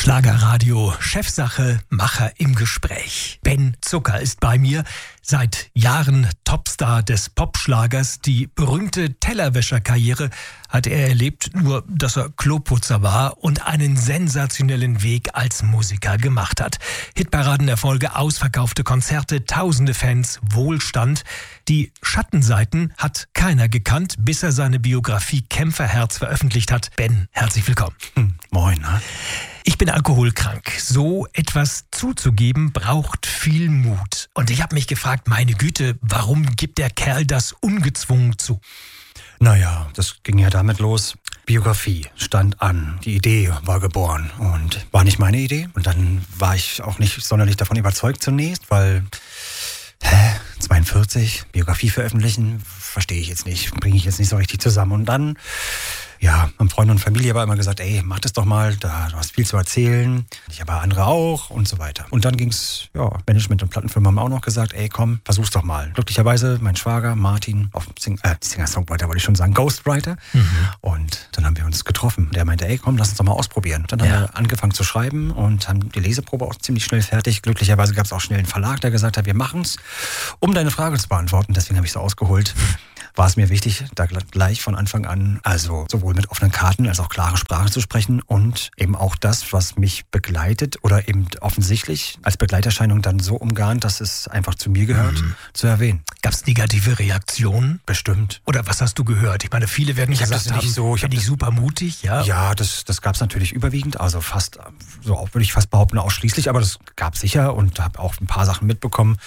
Schlagerradio, Chefsache, Macher im Gespräch. Ben Zucker ist bei mir, seit Jahren Topstar des Popschlagers. Die berühmte Tellerwäscherkarriere hat er erlebt, nur dass er Kloputzer war und einen sensationellen Weg als Musiker gemacht hat. Hitparadenerfolge, ausverkaufte Konzerte, tausende Fans, Wohlstand. Die Schattenseiten hat keiner gekannt, bis er seine Biografie Kämpferherz veröffentlicht hat. Ben, herzlich willkommen. Moin. Ne? Ich bin alkoholkrank. So etwas zuzugeben braucht viel Mut. Und ich habe mich gefragt, meine Güte, warum gibt der Kerl das ungezwungen zu? Naja, das ging ja damit los. Biografie stand an, die Idee war geboren und war nicht meine Idee. Und dann war ich auch nicht sonderlich davon überzeugt zunächst, weil 42, Biografie veröffentlichen, verstehe ich jetzt nicht, bringe ich jetzt nicht so richtig zusammen. Und dann, ja, haben Freunde und Familie aber immer gesagt, ey, mach das doch mal, du hast viel zu erzählen, ich aber andere auch und so weiter. Und dann ging's, Management und Plattenfirma haben auch noch gesagt, ey, komm, versuch's doch mal. Glücklicherweise mein Schwager Martin, Singer-Songwriter wollte ich schon sagen, Ghostwriter. Und dann haben wir uns getroffen. Der meinte, ey, komm, lass uns doch mal ausprobieren. Dann haben wir angefangen zu schreiben und haben die Leseprobe auch ziemlich schnell fertig. Glücklicherweise gab es auch schnell einen Verlag, der gesagt hat, wir machen's, um deine Frage zu beantworten. Deswegen habe ich so ausgeholt. War es mir wichtig, da gleich von Anfang an, also sowohl mit offenen Karten als auch klare Sprache zu sprechen und eben auch das, was mich begleitet oder eben offensichtlich als Begleiterscheinung dann so umgarnt, dass es einfach zu mir gehört, zu erwähnen. Gab es negative Reaktionen? Bestimmt. Oder was hast du gehört? Ich meine, viele werden gesagt haben, finde ich super mutig, ja? Ja, das gab es natürlich überwiegend, also fast, so würde ich fast behaupten, ausschließlich, aber das gab es sicher und habe auch ein paar Sachen mitbekommen,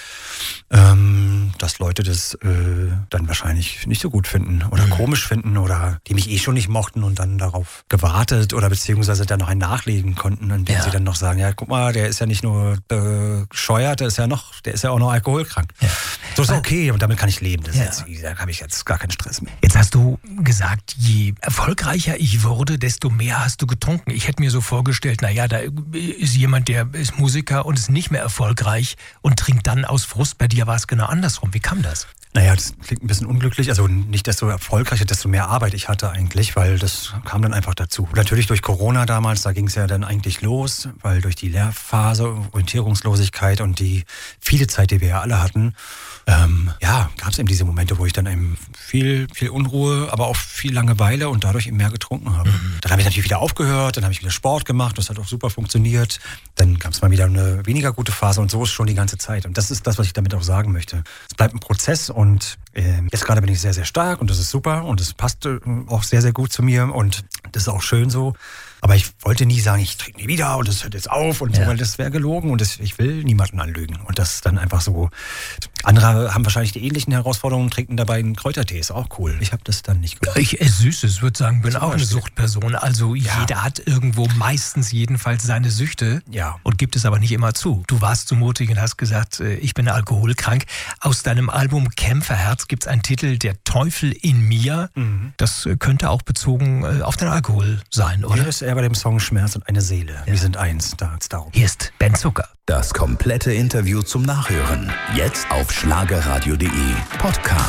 dass Leute das dann wahrscheinlich nicht so gut finden oder komisch finden oder die mich schon nicht mochten und dann darauf gewartet oder beziehungsweise dann noch einen nachlegen konnten, indem sie dann noch sagen, ja, guck mal, der ist ja nicht nur bescheuert, der ist ja auch noch alkoholkrank. Ja. So ist okay und damit kann ich leben. Da habe ich jetzt gar keinen Stress mehr. Jetzt hast du gesagt, je erfolgreicher ich wurde, desto mehr hast du getrunken. Ich hätte mir so vorgestellt, naja, da ist jemand, der ist Musiker und ist nicht mehr erfolgreich und trinkt dann aus Frust. Bei dir war es genau andersrum. Wie kam das? Naja, das klingt ein bisschen unglücklich. Also nicht desto erfolgreicher, desto mehr Arbeit ich hatte eigentlich, weil das kam dann einfach dazu. Und natürlich durch Corona damals, da ging es ja dann eigentlich los, weil durch die Lehrphase, Orientierungslosigkeit und die viele Zeit, die wir ja alle hatten, gab es eben diese Momente, wo ich dann eben viel Unruhe, aber auch viel Langeweile und dadurch eben mehr getrunken habe. Dann habe ich natürlich wieder aufgehört, dann habe ich wieder Sport gemacht, das hat auch super funktioniert. Dann gab es mal wieder eine weniger gute Phase und so ist schon die ganze Zeit. Und das ist das, was ich damit auch sagen möchte. Es bleibt ein Prozess und jetzt gerade bin ich sehr, sehr stark und das ist super und es passt auch sehr, sehr gut zu mir und das ist auch schön so. Aber ich wollte nie sagen, ich trinke nie wieder und das hört jetzt auf und so, weil das wäre gelogen und ich will niemanden anlügen. Und das ist dann einfach so. Andere haben wahrscheinlich die ähnlichen Herausforderungen, trinken dabei einen Kräutertee, ist auch cool. Ich habe das dann nicht gemacht. Ich esse Süßes, würde sagen, bin auch eine Suchtperson. Also jeder hat irgendwo meistens jedenfalls seine Süchte und gibt es aber nicht immer zu. Du warst so mutig und hast gesagt, ich bin alkoholkrank. Aus deinem Album Kämpferherz gibt es einen Titel, Der Teufel in mir. Das könnte auch bezogen auf den Alkohol sein, oder? Ja, das ist eher bei dem Song Schmerz und eine Seele. Wir sind eins, da geht's darum. Hier ist Ben Zucker. Das komplette Interview zum Nachhören. Jetzt auf schlagerradio.de Podcast.